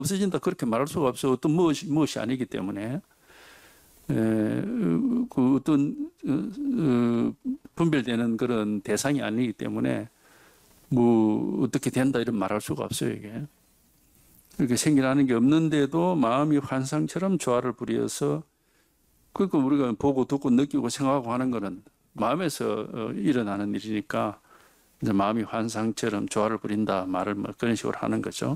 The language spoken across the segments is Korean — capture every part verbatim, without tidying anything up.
없어진다 그렇게 말할 수가 없어. 어떤 무엇이 무엇이 아니기 때문에. 에, 그 어떤 어, 어, 분별되는 그런 대상이 아니기 때문에 뭐 어떻게 된다 이런 말할 수가 없어요. 이게 이렇게 생겨나는 게 없는데도 마음이 환상처럼 조화를 부려서 그러니까 우리가 보고 듣고 느끼고 생각하고 하는 거는 마음에서 어, 일어나는 일이니까 이제 마음이 환상처럼 조화를 부린다 말을 뭐 그런 식으로 하는 거죠.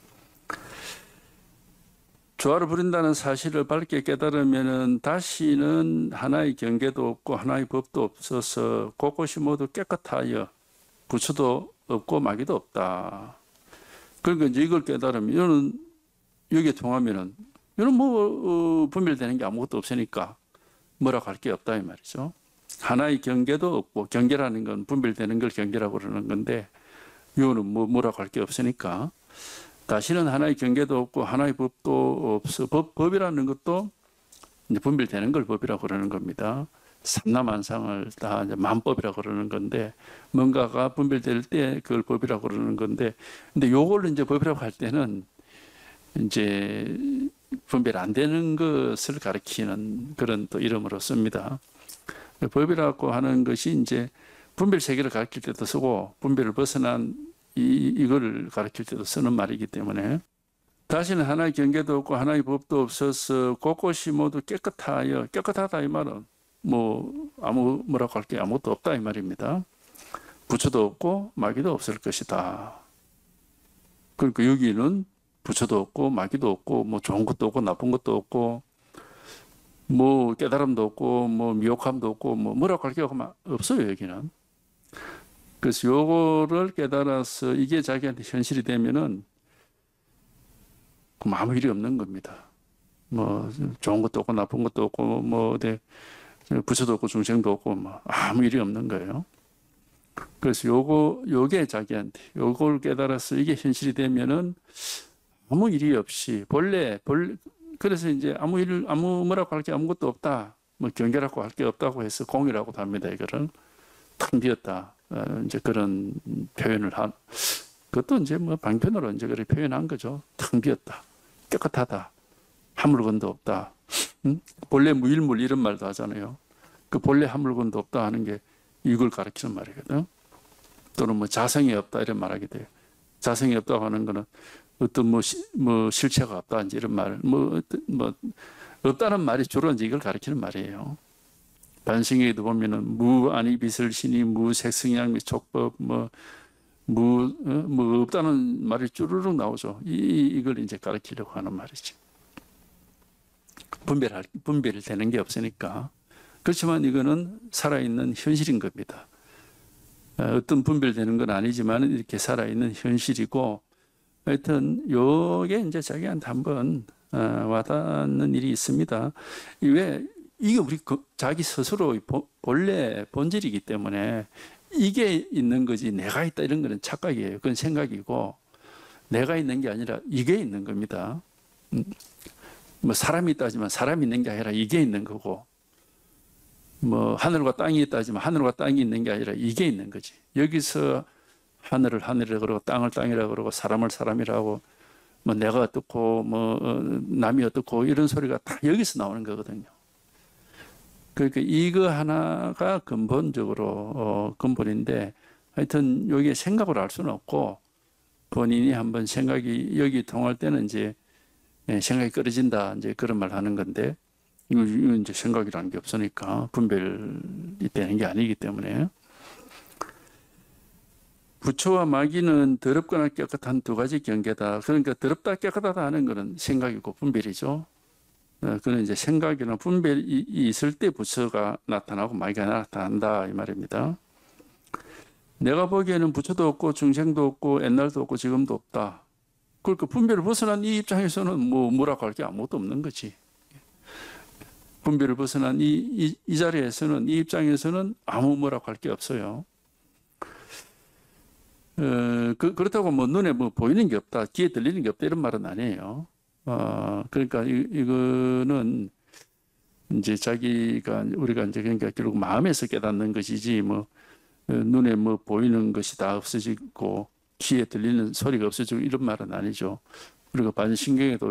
조화를 부린다는 사실을 밝게 깨달으면은 다시는 하나의 경계도 없고 하나의 법도 없어서 곳곳이 모두 깨끗하여 부처도 없고 마귀도 없다. 그러니까 이제 이걸 깨달으면 이거는 여기에 통하면은 이거는 뭐 어, 분별되는 게 아무것도 없으니까 뭐라고 할 게 없다 이 말이죠. 하나의 경계도 없고 경계라는 건 분별되는 걸 경계라고 그러는 건데 이거는 뭐 뭐라고 할 게 없으니까 다시는 하나의 경계도 없고 하나의 법도 없어. 법, 법이라는 것도 이제 분별되는 걸 법이라고 그러는 겁니다. 삼라만상을 다 이제 만법이라고 그러는 건데 뭔가가 분별될 때 그걸 법이라고 그러는 건데 근데 요걸 이제 법이라고 할 때는 이제 분별 안 되는 것을 가리키는 그런 또 이름으로 씁니다. 법이라고 하는 것이 이제 분별 세계를 가리킬 때도 쓰고 분별을 벗어난 이, 이걸 가르칠 때도 쓰는 말이기 때문에 다시는 하나의 경계도 없고 하나의 법도 없어서 곳곳이 모두 깨끗하여 깨끗하다 이 말은 뭐 아무 뭐라고 할 게 아무것도 없다 이 말입니다. 부처도 없고 마귀도 없을 것이다. 그러니까 여기는 부처도 없고 마귀도 없고 뭐 좋은 것도 없고 나쁜 것도 없고 뭐 깨달음도 없고 뭐 미혹함도 없고 뭐 뭐라고 할 게 없어요 여기는. 그래서 요거를 깨달아서 이게 자기한테 현실이 되면은 그럼 아무 일이 없는 겁니다. 뭐 좋은 것도 없고 나쁜 것도 없고 뭐 어디 부처도 없고 중생도 없고 뭐 아무 일이 없는 거예요. 그래서 요거 요게 자기한테 요걸 깨달아서 이게 현실이 되면은 아무 일이 없이 본래 본 그래서 이제 아무 일 아무 뭐라고 할 게 아무것도 없다. 뭐 경계라고 할 게 없다고 해서 공이라고도 합니다. 이거를 텅 비었다. 이제 그런 표현을 한 그것도 이제 뭐 방편으로 이제 그렇게 표현한 거죠. 텅 비었다. 깨끗하다. 한 물건도 없다. 응? 본래 무일물 이런 말도 하잖아요. 그 본래 한 물건도 없다 하는 게 이걸 가르치는 말이거든. 또는 뭐 자성이 없다 이런 말하게 돼요. 자성이 없다고 하는 거는 어떤 뭐, 시, 뭐 실체가 없다 이제 이런 말, 뭐, 뭐 없다는 말이 주로 이제 이걸 가르치는 말이에요. 반승에도 보면은 무 아니 비설신이 무 색성양 촉법 뭐 무 뭐 없다는 말이 쭈르륵 나오죠. 이 이걸 이제 가르치려고 하는 말이지. 분별할 분별되는 게 없으니까. 그렇지만 이거는 살아있는 현실인 겁니다. 어떤 분별되는 건 아니지만 이렇게 살아있는 현실이고, 하여튼 요게 이제 자기한테 한번 와닿는 일이 있습니다. 왜 이게 우리 자기 스스로 본래 본질이기 때문에 이게 있는 거지 내가 있다 이런 거는 착각이에요. 그건 생각이고 내가 있는 게 아니라 이게 있는 겁니다. 뭐 사람이 있다지만 사람이 있는 게 아니라 이게 있는 거고 뭐 하늘과 땅이 있다지만 하늘과 땅이 있는 게 아니라 이게 있는 거지. 여기서 하늘을 하늘이라고 그러고 땅을 땅이라고 그러고 사람을 사람이라고 뭐 내가 어떻고 뭐 남이 어떻고 이런 소리가 다 여기서 나오는 거거든요. 그러니까 이거 하나가 근본적으로 어, 근본인데 하여튼 여기에 생각을 할 수는 없고 본인이 한번 생각이 여기 통할 때는 이제 생각이 끊어진다 이제 그런 말 하는 건데 이건 이제 생각이라는 게 없으니까 분별이 되는 게 아니기 때문에 부처와 마귀는 더럽거나 깨끗한 두 가지 경계다. 그러니까 더럽다 깨끗하다 하는 것은 생각이고 분별이죠. 그는 이제 생각이나 분별이 있을 때 부처가 나타나고 마귀가 나타난다 이 말입니다. 내가 보기에는 부처도 없고 중생도 없고 옛날도 없고 지금도 없다. 그러니까 분별을 벗어난 이 입장에서는 뭐 뭐라고 할 게 아무것도 없는 거지. 분별을 벗어난 이, 이, 이 자리에서는 이 입장에서는 아무 뭐라고 할 게 없어요. 어, 그, 그렇다고 뭐 눈에 뭐 보이는 게 없다, 귀에 들리는 게 없다 이런 말은 아니에요. 어, 그러니까 이, 이거는 이제 자기가 우리가 이제 그러니까 결국 마음에서 깨닫는 것이지 뭐 어, 눈에 뭐 보이는 것이 다 없어지고 귀에 들리는 소리가 없어지고 이런 말은 아니죠. 그리고 반신경에도